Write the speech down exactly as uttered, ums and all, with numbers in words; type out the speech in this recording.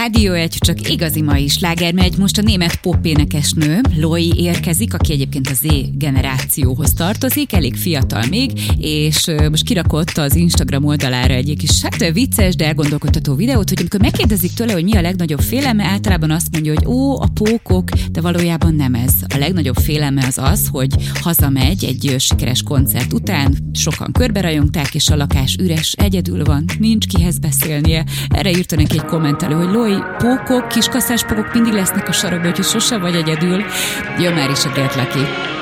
Rádió egy, csak igazi mai sláger megy. Most a német popénekesnő Loi érkezik, aki egyébként a Z generációhoz tartozik, elég fiatal még, és most kirakott az Instagram oldalára egy kis, hát vicces, de elgondolkodtató videót, hogy amikor megkérdezik tőle, hogy mi a legnagyobb félelme, általában azt mondja, hogy ó, a pókok, de valójában nem ez. A legnagyobb félelme az az, hogy hazamegy egy sikeres koncert után, sokan körberajongták, és a lakás üres, egyedül van, nincs kihez beszélnie. Erre írta neki egy kommentelő, hogy Loi, pókok, kiskaszás pókok mindig lesznek a sarokban, úgyhogy sose vagy egyedül. Jön már is a Get Lucky.